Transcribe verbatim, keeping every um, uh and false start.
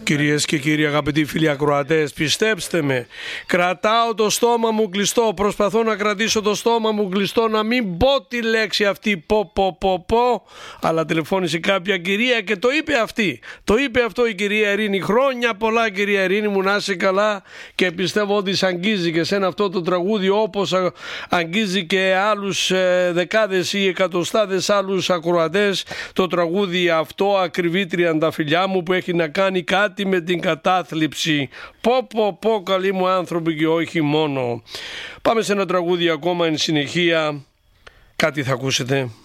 Κυρίες και κύριοι αγαπητοί φίλοι ακροατές, πιστέψτε με, κρατάω το στόμα μου κλειστό, προσπαθώ να κρατήσω το στόμα μου κλειστό, να μην πω τη λέξη αυτή πω πω πω πω, αλλά τηλεφώνησε κάποια κυρία και το είπε αυτή, το είπε αυτό η κυρία Ειρήνη. Χρόνια πολλά κυρία Ειρήνη μου, να είσαι καλά, και πιστεύω ότι σ' αγγίζει και σένα αυτό το τραγούδι, όπως αγγίζει και άλλους δεκάδες ή εκατοστάδες άλλους ακροατές, το τραγούδι αυτό ακριβή τριανταφυλλιά μου, που έχει να κάνει κάτι με την κατάθλιψη. Πω πω πω καλοί μου άνθρωποι, και όχι μόνο. Πάμε σε ένα τραγούδι ακόμα εν συνεχεία. Κάτι θα ακούσετε.